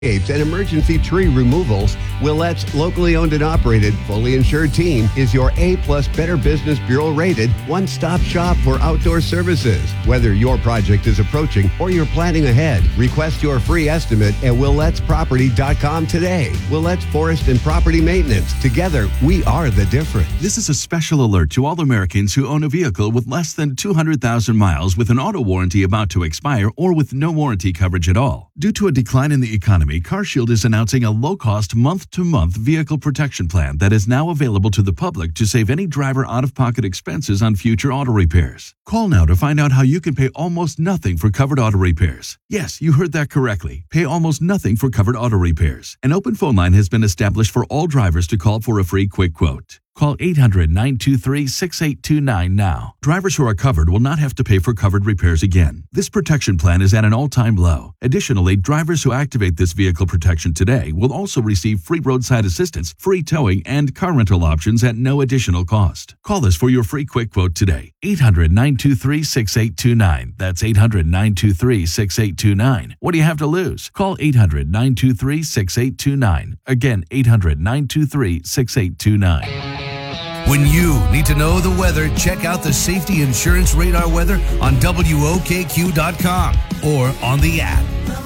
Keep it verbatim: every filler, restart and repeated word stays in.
and emergency tree removals, Willette's locally owned and operated, fully insured team is your A-plus Better Business Bureau rated one-stop shop for outdoor services. Whether your project is approaching or you're planning ahead, request your free estimate at Willette's Property dot com today. Willette's Forest and Property Maintenance. Together, we are the difference. This is a special alert to all Americans who own a vehicle with less than two hundred thousand miles with an auto warranty about to expire or with no warranty coverage at all. Due to a decline in the economy, CarShield is announcing a low-cost month-to-month vehicle protection plan that is now available to the public to save any driver out-of-pocket expenses on future auto repairs. Call now to find out how you can pay almost nothing for covered auto repairs. Yes, you heard that correctly. Pay almost nothing for covered auto repairs. An open phone line has been established for all drivers to call for a free quick quote. Call eight hundred, nine two three, six eight two nine now. Drivers who are covered will not have to pay for covered repairs again. This protection plan is at an all-time low. Additionally, drivers who activate this vehicle protection today will also receive free roadside assistance, free towing, and car rental options at no additional cost. Call us for your free quick quote today. eight hundred, nine two three, six eight two nine. That's eight hundred, nine two three, six eight two nine. What do you have to lose? Call eight hundred, nine two three, six eight two nine. Again, eight hundred, nine two three, six eight two nine. When you need to know the weather, check out the Safety Insurance Radar weather on W O K Q dot com or on the app.